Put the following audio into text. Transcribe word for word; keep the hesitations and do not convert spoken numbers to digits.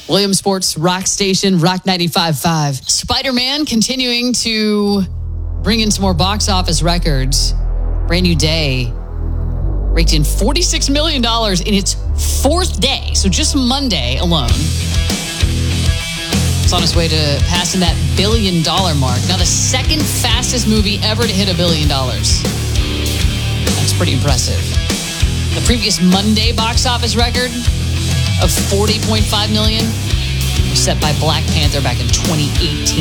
Williamsport's Rock Station, Rock ninety-five point five. Spider-Man continuing to bring in some more box office records. Brand New Day raked in forty-six million dollars in its fourth day, so just Monday alone. It's on its way to passing that billion dollar mark. Now the second fastest movie ever to hit a billion dollars. That's pretty impressive. The previous Monday box office record of forty point five million was set by Black Panther back in twenty eighteen.